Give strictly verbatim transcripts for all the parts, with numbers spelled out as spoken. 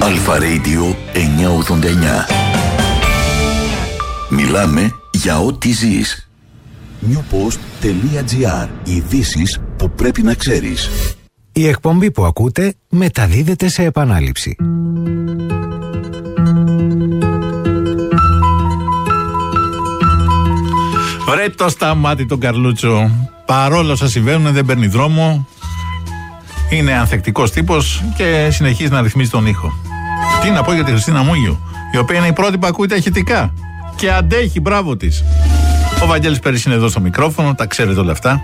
Αλφα Radio εννιακόσια ογδόντα εννιά. Μιλάμε για ό,τι ζεις. newpost.gr. Ειδήσεις που πρέπει να ξέρεις. Η εκπομπή που ακούτε μεταδίδεται σε επανάληψη. Βρε το σταμάτη τον Καρλούτσο. Παρόλο όσα συμβαίνουν δεν παίρνει δρόμο. Είναι ανθεκτικός τύπος και συνεχίζει να ρυθμίζει τον ήχο. Τι να πω για τη Χριστίνα Μούγιου, η οποία είναι η πρώτη που ακούει τα ηχητικά. Και αντέχει, μπράβο της. Ο Βαγγέλης Πέρης είναι εδώ στο μικρόφωνο, τα ξέρετε όλα αυτά.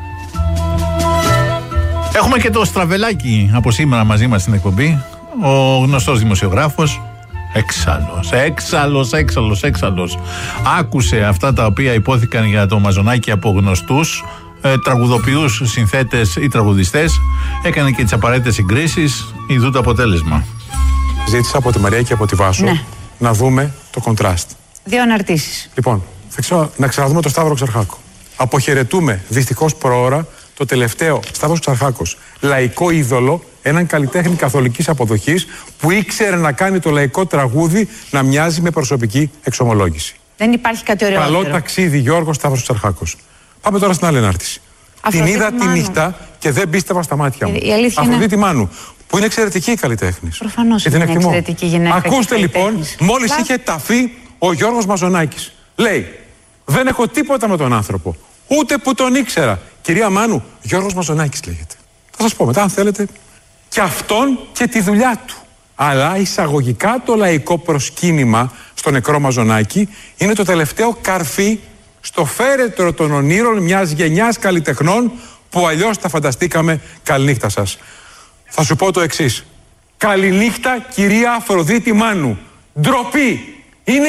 Έχουμε και το Στραβελάκι από σήμερα μαζί μας στην εκπομπή. Ο γνωστός δημοσιογράφος. Έξαλλος, έξαλλος, έξαλλος, έξαλλος. Άκουσε αυτά τα οποία υπόθηκαν για το Μαζονάκι από γνωστούς ε, τραγουδοποιούς, συνθέτες ή τραγουδιστές. Έκανε και τις απαραίτητες συγκρίσεις. Ιδού το αποτέλεσμα. Ζήτησα από τη Μαρία και από τη Βάσο ναι. να δούμε το κοντράστ. Δύο αναρτήσεις. Λοιπόν, θα ξέρω να ξαναδούμε το Σταύρο Ξαρχάκο. Αποχαιρετούμε δυστυχώς προώρα το τελευταίο Σταύρος Ξαρχάκος, λαϊκό είδωλο, έναν καλλιτέχνη καθολικής αποδοχής που ήξερε να κάνει το λαϊκό τραγούδι να μοιάζει με προσωπική εξομολόγηση. Δεν υπάρχει κάτι ωραιότερο. Καλό ταξίδι, Γιώργος Σταύρος Ξαρχάκος. Πάμε τώρα στην άλλη ανάρτηση. Την είδα τη νύχτα και δεν πίστευα στα μάτια μου. Αφροδίτη Μάνου, που είναι εξαιρετική η καλλιτέχνης. Προφανώς είναι εξαιρετική γυναίκα. Ακούστε λοιπόν, μόλις Λά... είχε ταφεί ο Γιώργος Μαζονάκης. Λέει, δεν έχω τίποτα με τον άνθρωπο. Ούτε που τον ήξερα. Κυρία Μάνου, Γιώργος Μαζονάκης λέγεται. Θα σας πω μετά αν θέλετε. Και αυτόν και τη δουλειά του. Αλλά εισαγωγικά το λαϊκό προσκύνημα στο νεκρό Μαζονάκη είναι το τελευταίο καρφί στο φέρετρο των ονείρων μιας γενιάς καλλιτεχνών που αλλιώς τα φανταστήκαμε. Καληνύχτα σας. Θα σου πω το εξής. Καληνύχτα κυρία Αφροδίτη Μάνου. Ντροπή!